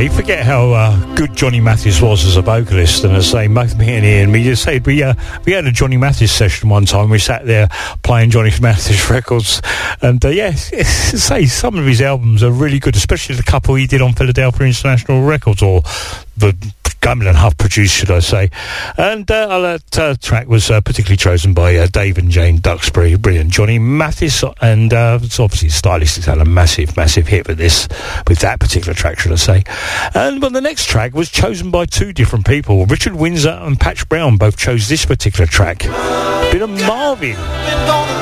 you forget how good Johnny Mathis was as a vocalist. And as I say, both me and Ian, we just said we had a Johnny Mathis session one time. We sat there playing Johnny Mathis records, and say some of his albums are really good, especially the couple he did on Philadelphia International Records, or the Gumlin Huff produced, should I say. And that track was particularly chosen by Dave and Jane Duxbury. Brilliant. Johnny Mathis, and it's obviously Stylistics had a massive hit with that particular track, should I say. And the next track was chosen by two different people. Richard Windsor and Patch Brown both chose this particular track. Bit of Marvin.